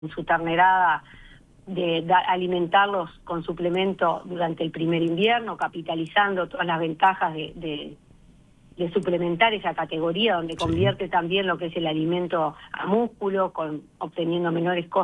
su ternerada, de alimentarlos con suplemento durante el primer invierno, capitalizando todas las ventajas de suplementar esa categoría, donde convierte también lo que es el alimento a músculo, obteniendo menores costos